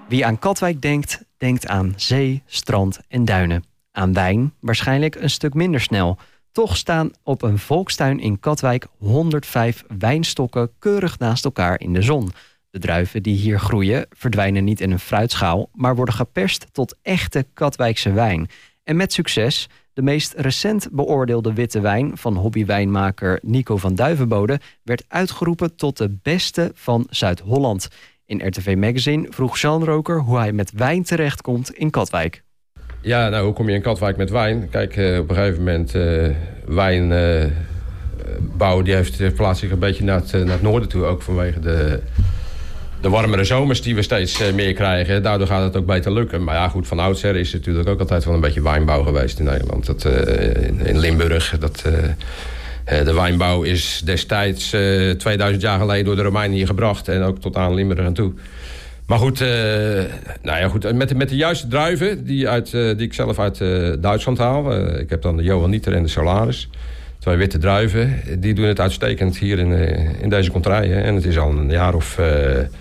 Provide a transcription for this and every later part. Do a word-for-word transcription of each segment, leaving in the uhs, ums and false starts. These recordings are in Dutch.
Wie aan Katwijk denkt, denkt aan zee, strand en duinen. Aan wijn waarschijnlijk een stuk minder snel. Toch staan op een volkstuin in Katwijk honderdvijf wijnstokken keurig naast elkaar in de zon. De druiven die hier groeien verdwijnen niet in een fruitschaal, maar worden geperst tot echte Katwijkse wijn. En met succes. De meest recent beoordeelde witte wijn van hobbywijnmaker Nico van Duivenbode werd uitgeroepen tot de beste van Zuid-Holland. In R T V Magazine vroeg Jean Roker hoe hij met wijn terechtkomt in Katwijk. Ja, nou, hoe kom je in Katwijk met wijn? Kijk, uh, op een gegeven moment uh, wijn uh, bouwen, die heeft, heeft plaats zich een beetje naar het, naar het noorden toe. Ook vanwege de, de warmere zomers die we steeds uh, meer krijgen. Daardoor gaat het ook beter lukken. Maar ja, goed, van oudsher is het natuurlijk ook altijd wel een beetje wijnbouw geweest in Nederland. Dat, uh, in, in Limburg, dat... Uh, De wijnbouw is destijds uh, tweeduizend jaar geleden door de Romeinen hier gebracht. En ook tot aan Limburg en toe. Maar goed, uh, nou ja, goed met, de, met de juiste druiven die, uit, uh, die ik zelf uit uh, Duitsland haal. Uh, ik heb dan de Johanniter en de Solaris. Twee witte druiven. Die doen het uitstekend hier in, uh, in deze contrij. Hè. En het is al een jaar of... Uh,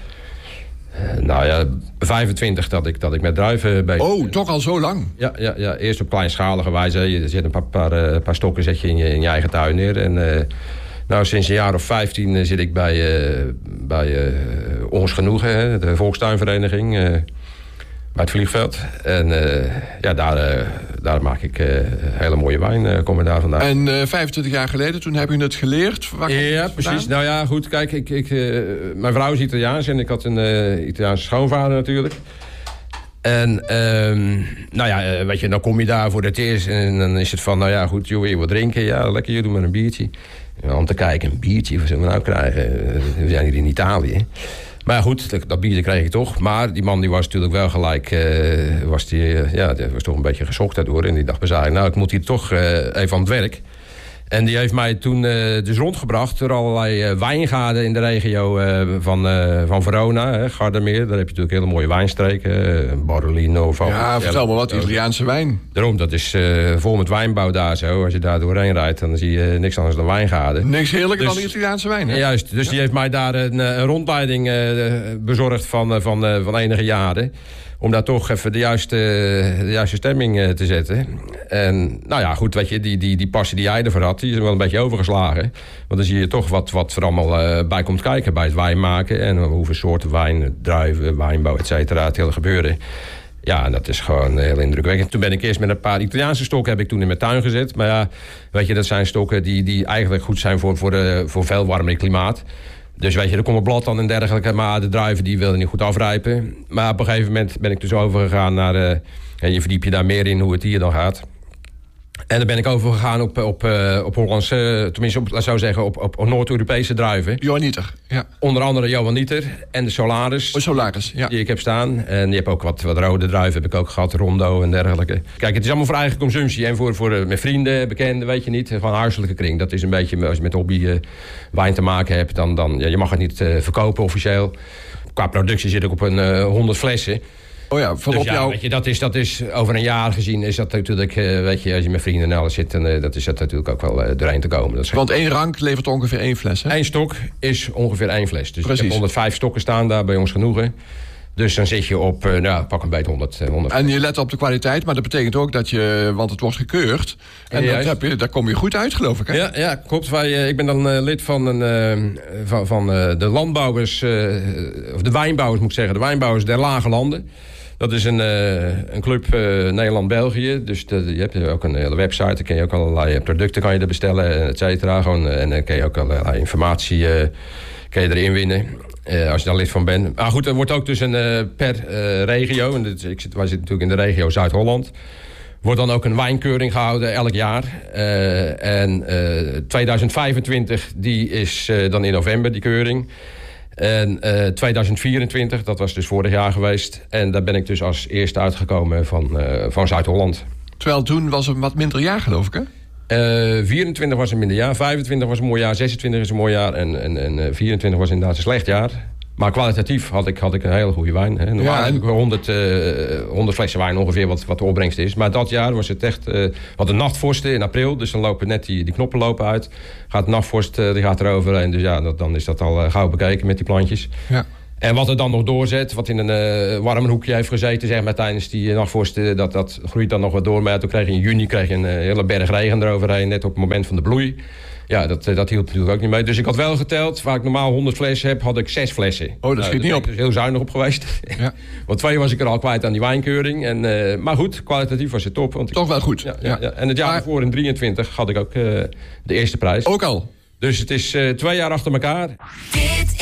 Uh, nou ja, vijfentwintig dat ik, dat ik met druiven bezig ben. Oh, toch al zo lang? Ja, ja, ja. Eerst op kleinschalige wijze. Je zet een paar, paar, uh, paar stokken zet je in, je in je eigen tuin neer. En uh, nou, sinds een jaar of vijftien uh, zit ik bij, uh, bij uh, Ons Genoegen, hè, de volkstuinvereniging. Uh, bij het vliegveld. En uh, ja, daar, uh, daar maak ik uh, hele mooie wijn. Uh, kom er daar vandaan. En uh, vijfentwintig jaar geleden, toen heb je het geleerd? Waar ja, precies. Nou ja, goed. Kijk, ik, ik, uh, mijn vrouw is Italiaans en ik had een uh, Italiaanse schoonvader natuurlijk. En um, nou ja, uh, weet je, dan kom je daar voor het eerst en dan is het van, nou ja, goed, joh, wil je wat drinken? Ja, lekker, je doet maar een biertje. Ja, om te kijken, een biertje, wat zullen we nou krijgen? We zijn hier in Italië. Maar ja, goed, dat, dat bier kreeg ik toch. Maar die man die was natuurlijk wel gelijk... Uh, was die, uh, ja, die was toch een beetje geschokt daardoor. En die dacht bij zich, nou, ik moet hier toch uh, even aan het werk. En die heeft mij toen uh, dus rondgebracht... door allerlei uh, wijngaarden in de regio uh, van, uh, van Verona, hè, Gardermeer. Daar heb je natuurlijk hele mooie wijnstreken. Uh, Barolino. Van, ja, vertel me wat, Italiaanse wijn. Daarom, dat is uh, vol met wijnbouw daar zo. Als je daar doorheen rijdt, dan zie je niks anders dan wijngaarden. Niks heerlijker dus, dan Italiaanse wijn, hè? Juist, dus ja. Die heeft mij daar een, een rondleiding uh, bezorgd van, van, uh, van enige jaren... om daar toch even de juiste, de juiste stemming uh, te zetten. En nou ja, goed, weet je, die, die, die passie die jij ervoor had... die is wel een beetje overgeslagen. Want dan zie je toch wat, wat er allemaal uh, bij komt kijken... bij het wijn maken en hoeveel soorten wijn, druiven, wijnbouw, et cetera... het hele gebeuren. Ja, en dat is gewoon heel indrukwekkend. Toen ben ik eerst met een paar Italiaanse stokken... heb ik toen in mijn tuin gezet. Maar ja, weet je, dat zijn stokken die, die eigenlijk goed zijn... voor, voor, uh, voor veel warmer klimaat. Dus weet je, er komt een blad dan en dergelijke... maar de druiven die wilden niet goed afrijpen. Maar op een gegeven moment ben ik dus overgegaan naar... Uh, en je verdiep je daar meer in hoe het hier dan gaat. En dan ben ik overgegaan op, op, uh, op Hollandse... tenminste, op, laat ik zo zeggen, op, op Noord-Europese druiven. Johanniter, ja. Onder andere Johanniter en de Solaris. Oh, Solaris, ja. Die ik heb staan. En je hebt ook wat, wat rode druiven, heb ik ook gehad. Rondo en dergelijke. Kijk, het is allemaal voor eigen consumptie. En voor, voor uh, mijn vrienden, bekenden, weet je niet. Gewoon huiselijke kring. Dat is een beetje, als je met hobby uh, wijn te maken hebt... dan, dan ja, je mag het niet uh, verkopen officieel. Qua productie zit ik op een uh, honderd flessen... Oh ja, dus ja, jou... weet je, dat is, dat is over een jaar gezien is dat natuurlijk, uh, weet je, als je met vrienden en alles zit, dan uh, dat is dat natuurlijk ook wel uh, doorheen te komen. Dat is Want één rank levert ongeveer één fles, hè? Eén stok is ongeveer één fles. Dus Precies. ik heb honderdvijf stokken staan daar bij Ons Genoegen. Dus dan zit je op, uh, nou, pak een beetje honderd, honderd. En je let op de kwaliteit, maar dat betekent ook dat je, want het wordt gekeurd. En dat heb je, daar kom je goed uit, geloof ik, hè? Ja, ja, klopt. Wij, uh, ik ben dan uh, lid van, een, uh, van, van uh, de landbouwers, uh, of de wijnbouwers moet ik zeggen, de wijnbouwers der Lage Landen. Dat is een, uh, een club uh, Nederland-België. Dus de, je hebt ook een hele website. Dan kun je ook allerlei producten kan je er bestellen, et cetera. Gewoon, en dan kun je ook allerlei informatie uh, kun je erin winnen. Uh, als je daar lid van bent. Maar goed, er wordt ook dus een, uh, per uh, regio. En dit, ik zit, wij zitten natuurlijk in de regio Zuid-Holland. Wordt dan ook een wijnkeuring gehouden elk jaar. Uh, en uh, tweeduizend vijfentwintig, die is uh, dan in november, die keuring. En uh, tweeduizend vierentwintig, dat was dus vorig jaar geweest. En daar ben ik dus als eerste uitgekomen van, uh, van Zuid-Holland. Terwijl toen was het een wat minder jaar, geloof ik, hè? Uh, vierentwintig was een minder jaar, vijfentwintig was een mooi jaar, zesentwintig is een mooi jaar... en, en, en uh, vierentwintig was inderdaad een slecht jaar. Maar kwalitatief had ik, had ik een hele goede wijn. Hè. Normaal ja, en... honderd, uh, honderd flessen wijn ongeveer wat, wat de opbrengst is. Maar dat jaar was het echt... Uh, wat een nachtvorst in april, dus dan lopen net die, die knoppen lopen uit. Gaat de nachtvorst, uh, die gaat eroverheen. Dus ja, dat, dan is dat al uh, gauw bekeken met die plantjes. Ja. En wat er dan nog doorzet, wat in een uh, warm hoekje heeft gezeten, zeg maar, tijdens die uh, nachtvorst, uh, dat, dat groeit dan nog wat door. Maar toen kreeg je in juni kreeg je een uh, hele berg regen eroverheen, net op het moment van de bloei. Ja, dat, uh, dat hielp natuurlijk ook niet mee. Dus ik had wel geteld, waar ik normaal honderd flessen heb, had ik zes flessen. Oh, dat schiet nou, niet op. Ik dus heel zuinig op geweest. Ja. Want twee was ik er al kwijt aan die wijnkeuring. En, uh, maar goed, kwalitatief was het top. Want Toch ik, wel goed. Ja, ja, ja. Ja. En het jaar maar... ervoor in drieëntwintig had ik ook uh, de eerste prijs. Ook al? Dus het is uh, twee jaar achter elkaar. Dit